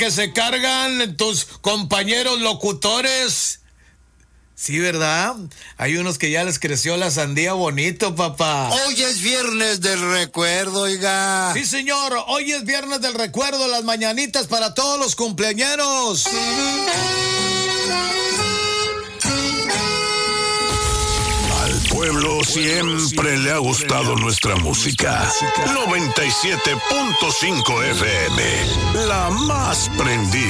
que se cargan tus compañeros locutores. Sí, ¿verdad? Hay unos que ya les creció la sandía bonito, papá. Hoy es viernes del recuerdo, oiga. Sí, señor, hoy es viernes del recuerdo, las mañanitas para todos los cumpleañeros. Al pueblo siempre le ha gustado nuestra música. 97.5 FM, la más prendida.